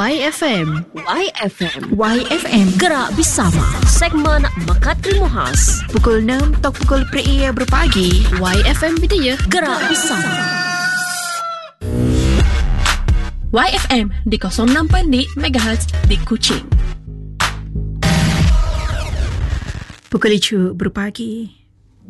YFM. YFM. YFM. Gerak bersama. Segmen Makatri Muhas. Pukul 6 atau pukul PRI berpagi. YFM Bidaya. Gerak bersama. YFM di 06.6 MHz di Kuching. Pukul Icu berpagi.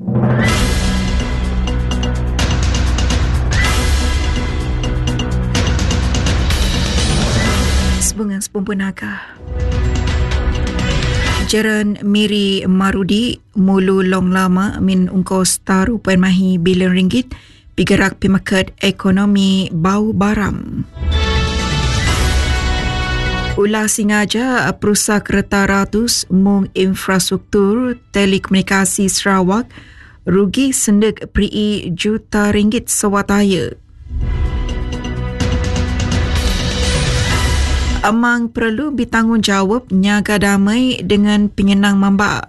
Bunga Sepumpun Naga. Jaran Miri Marudi mulu long lama min ungkos taru mahi bilion ringgit pigerak pimaket ekonomi bau baram. Ulah singaja perusahaan kereta ratus mung infrastruktur telekomunikasi Sarawak rugi sendik PRI juta ringgit sewataya. Amang perlu bertanggungjawab nyaga damai dengan penyenang mamba.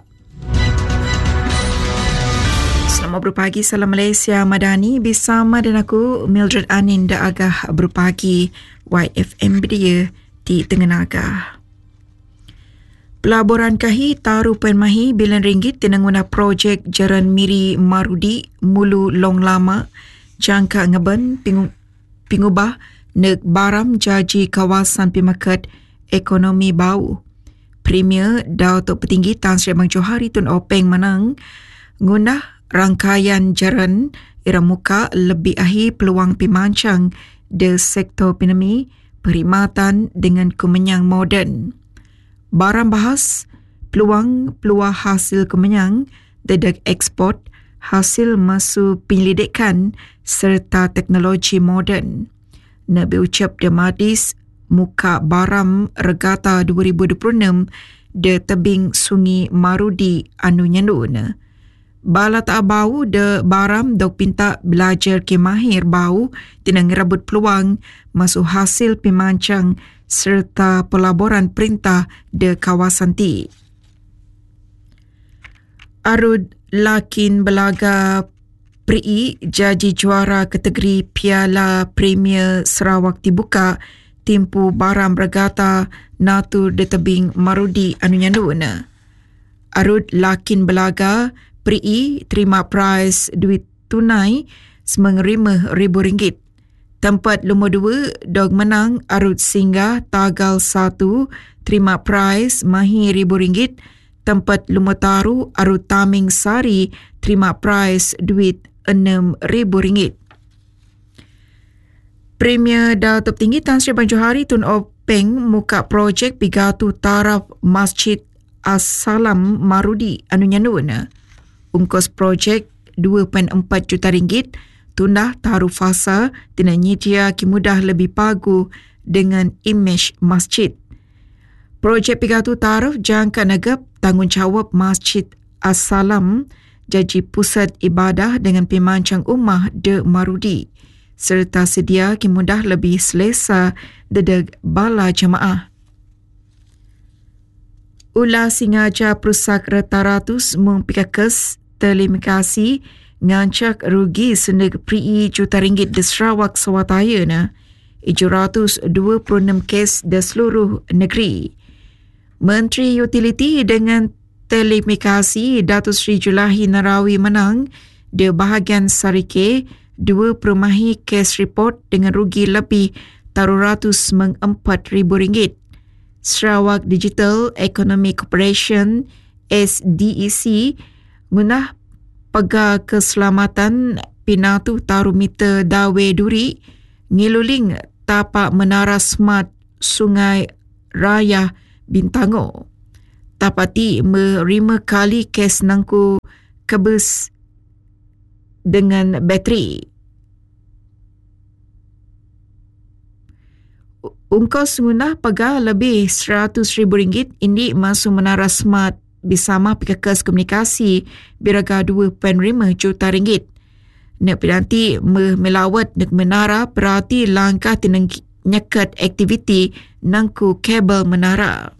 Selamat berpagi, salam Malaysia Madani bersama dengan aku Mildred Anin da agah berpagi YFM Bidaya di Tengah Naga. Pelaburan Kahi taruh mahi bilion ringgit dengan guna projek Jaran Miri Marudi mulu long lama jangka ngeben pingubah nek baram jaji kawasan pimaket ekonomi bau. Premier Datuk Petinggi Tan Sri Abang Johari Tun Openg menang ngunah rangkaian jaran era muka lebih ahi peluang pimancang de sektor ekonomi perkhidmatan dengan kemenyang moden. Baram bahas peluang hasil kemenyang dedek ekspor hasil masu penyelidikan serta teknologi moden. Nabi ucap Demadis muka baram regata 2026 de tebing sungi Marudi anu nyanduna. Bala tak bau de baram dok pinta belajar ke mahir bau tinang rabut peluang masuk hasil pimancang serta pelaburan perintah de kawasan ti. Arud lakin belaga PRI jadi juara kategori Piala Premier Sarawak dibuka timpu baram regata natur de tebing Marudi anu nyanduna. Arud lakin belaga PRI terima prize duit tunai RM95,000. Tempat nombor 2 dog menang arud singgah tagal 1 terima prize mahi RM1,000. Tempat nombor taru arud taming sari terima prize duit RM6,000. Premier Datuk Tinggi Tan Sri Abang Johari Tun Openg muka projek pigatu taraf Masjid As-Salam Marudi anu nyanduna. Ungkos projek RM2.4 juta tundah taruh fasa dengan nyedia kimudah lebih pagu dengan imej masjid. Projek pigatu taraf jangka negap tanggungjawab Masjid As-Salam jadi pusat ibadah dengan pimancang ummah de Marudi serta sedia kimudah lebih selesa dedeg bala jemaah. Ulah singaja perusahaan kereta ratus mengpikakes telekomunikasi ngancak rugi sendik PRI juta ringgit di Sarawak sewataya na 726 kes di seluruh negeri. Menteri Utiliti dengan telekomunikasi Datuk Seri Julahi Narawi menang di bahagian Sarike 2 permahi kes report dengan rugi lebih taruh ratus RM4,000. Sarawak Digital Economic Corporation SDEC ngunah pega keselamatan pinatu taruh meter dawe duri ngiluling tapak menara smart Sungai Raya Bintango. Tapati merima kali kes nangku kebes dengan bateri. Ungkos ngunah pega lebih RM100,000 ini masuk menara smart bersama pekekes komunikasi biraga RM2.5 juta. Nak penanti melawat nak menara berarti langkah tinang nyekat aktiviti nangku kabel menara.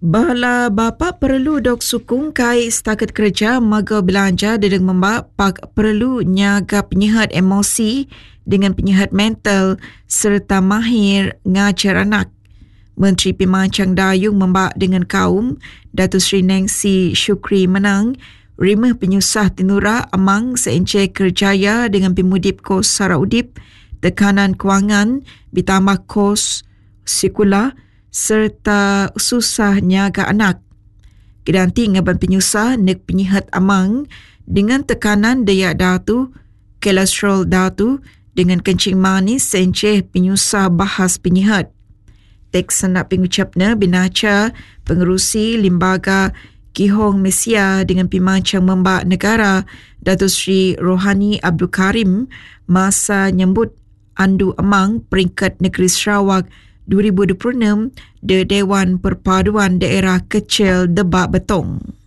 Bala bapa perlu dok sukung kai setakat kerja maga belanja dedeng membak pak perlu nyaga penyihat emosi dengan penyihat mental serta mahir ngajar anak. Menteri Pemancang Dayung membak dengan kaum Datuk Seri Nancy Shukri Menang rimah penyusah tinura amang seenceh kerjaya dengan pimudip kos sara udip, tekanan kewangan, ditambah kos sekolah serta susah nyaga anak. Kedanti ngaban penyusah nek penyihat amang dengan tekanan daya datu, kolesterol datu dengan kencing manis seenceh penyusah bahas penyihat. Teks nak pengucapnya binaca pengerusi Lembaga Kihong Malaysia dengan Pemancang Membak Negara Datuk Seri Rohani Abdul Karim masa nyambut Andu Amang Peringkat Negeri Sarawak 2026 di Dewan Perpaduan Daerah Kecil Debak Betong.